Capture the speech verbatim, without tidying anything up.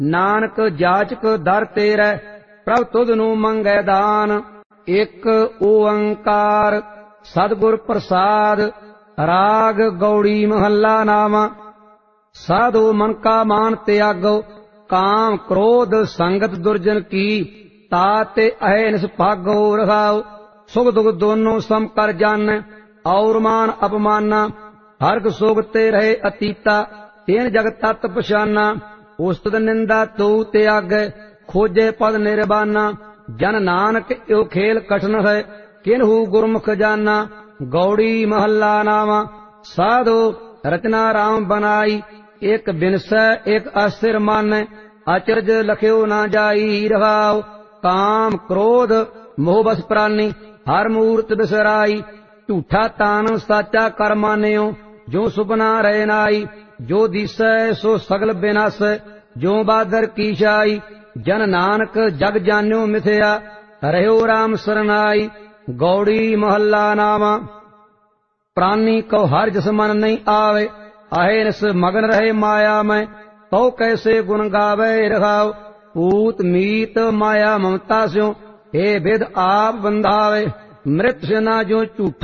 नानक जाचक दर तेरै प्रभ तुधनु मंगै दान। एक ओंकार सतगुर प्रसाद। राग गौड़ी महला नामा। साधु मन का मान त्यागो काम क्रोध संगत दुर्जन की। ताते अहनिस भागो रखाओ सुख दुख दोनों सम कर जान। और मान अपमाना हर्क सोगते रहे अतीता। तेन जग तत् पछाना उस्तद निंदा तू त्याग। खोजे पद निर्बाना जन नानक यो खेल कठिन है। किन्हु गुरमुख जाना। गौड़ी महला नामा। साधु रचना राम बनाई एक बिनसै एक अस्थिर मन। अचरज लख्यो न जाई रहाओ काम क्रोध मोह बस प्राणी। हर मूर्त बिसराई झूठा तान साचा कर मान्यो। जो सुपना रहे नाई जो दिसै सो सगल बिनाश। जो बादर की छाई जन नानक जग जान्यो मिथ्या। रहो राम सरनाई। गौड़ी महला नामा। प्राणी को हर जस मन नहीं आवे। अहेनिस मगन रहे माया में तो कैसे गुण गावे रखाओ। पूत मीत माया ममता स्यो हे विद आप बंधावे। मृत से ना जो झूठ